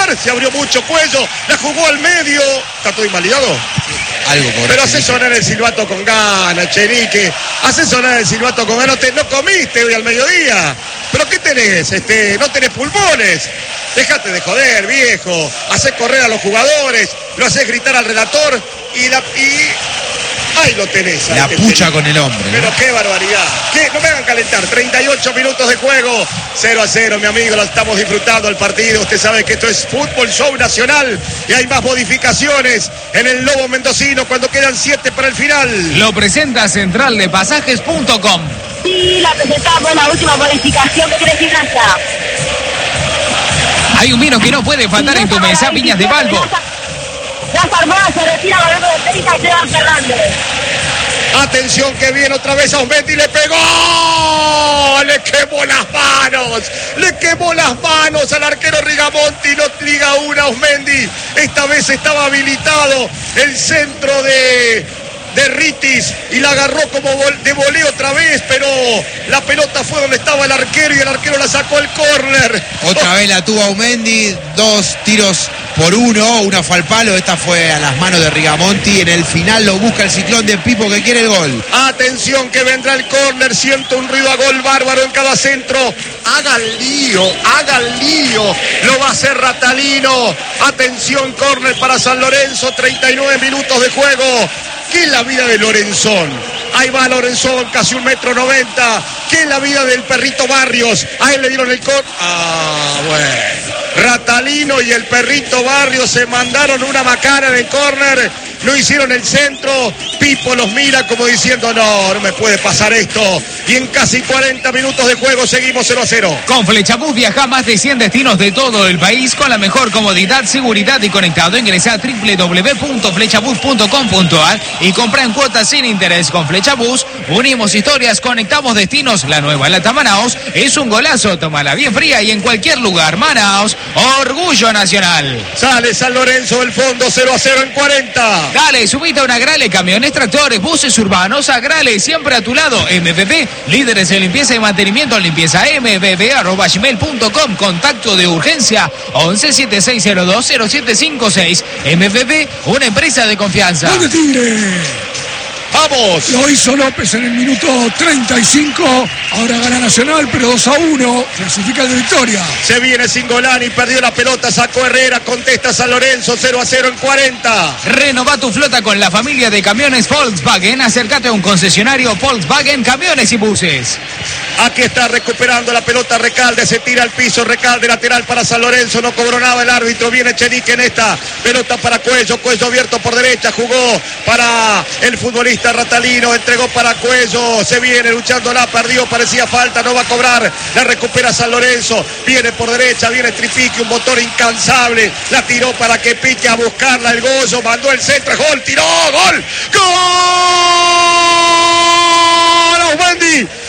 ayer se abrió mucho Cuello, la jugó al medio. ¿Está todo invalidado? Algo por pero hace sonar el silbato con ganas, Chenique. Hace sonar el silbato con ganas. No comiste hoy al mediodía. ¿Pero qué tenés? No tenés pulmones. Déjate de joder, viejo. Hacés correr a los jugadores, lo hacés gritar al relator y ahí lo tenés. La pucha con el hombre. Pero qué barbaridad. No me hagan calentar. 38 minutos de juego. 0-0, mi amigo. Lo estamos disfrutando el partido. Usted sabe que esto es Fútbol Show Nacional. Y hay más modificaciones en el Lobo Mendocino cuando quedan 7 para el final. Lo presenta centraldepasajes.com. Sí, la presentamos, la última modificación. ¿Qué quiere decir hasta? Hay un vino que no puede faltar en tu mesa, Viñas de Balbo. La Armada se retira ganando de técnica y Esteban Fernández. Atención que viene otra vez a Osmendi, le pegó, le quemó las manos al arquero Rigamonti, no liga una Osmendi. Esta vez estaba habilitado el centro de Ritis y la agarró como de voleo otra vez, pero la pelota fue donde estaba el arquero y el arquero la sacó al córner. Otra vez la tuvo Aumendi, 2 tiros por 1, una fue al palo, esta fue a las manos de Rigamonti. En el final lo busca el Ciclón de Pipo que quiere el gol. Atención que vendrá el córner, siento un ruido a gol bárbaro en cada centro. Hagan lío, lo va a hacer Ratalino. Atención, córner para San Lorenzo, 39 minutos de juego. ¿Qué es la vida de Lorenzón? Ahí va Lorenzón, casi 1,90 m. ¿Qué es la vida del perrito Barrios? A él le dieron el córner. Bueno. Ratalino y el perrito Barrios se mandaron una macana en el córner. No hicieron el centro. Pipo los mira como diciendo, no me puede pasar esto. Y en casi 40 minutos de juego seguimos 0-0. Con Flechabús viaja a más de 100 destinos de todo el país con la mejor comodidad, seguridad y conectado. Ingresa a www.flechabús.com.ar y compra en cuotas sin interés. Con Flechabús unimos historias, conectamos destinos. La nueva Lata Manaos es un golazo. Tómala bien fría y en cualquier lugar. Manaos, orgullo nacional. Sale San Lorenzo del fondo, 0-0 en 40. Dale, subite a una Agrale, camiones, tractores, buses urbanos. Agrale, siempre a tu lado. MPP, líderes en limpieza y mantenimiento. Limpieza mpp@gmail.com. Contacto de urgencia 1176020756. MPP, una empresa de confianza. ¡Gol de Tigre! ¡Vamos! Lo hizo López en el minuto 35. Ahora gana Nacional, pero 2-1. Clasifica el de Victoria. Se viene Singolani, perdió la pelota, sacó Herrera, contesta San Lorenzo, 0-0 en 40. Renova tu flota con la familia de camiones Volkswagen. Acércate a un concesionario Volkswagen, camiones y buses. Aquí está recuperando la pelota Recalde, se tira al piso, Recalde lateral para San Lorenzo, no cobró nada el árbitro, viene Chenique en esta pelota para Cuello abierto por derecha, jugó para el futbolista Ratalino, entregó para Cuello, se viene luchándola, perdió, parecía falta, no va a cobrar, la recupera San Lorenzo, viene por derecha, viene Tripique, un motor incansable, la tiró para que pique a buscarla el Goyo, mandó el centro, gol, tiró, gol, ¡gol! Osmendi,